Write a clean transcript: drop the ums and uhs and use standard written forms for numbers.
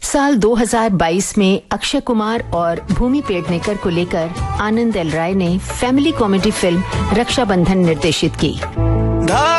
साल 2022 में अक्षय कुमार और भूमि पेडनेकर को लेकर आनंद एल राय ने फैमिली कॉमेडी फिल्म रक्षाबंधन निर्देशित की।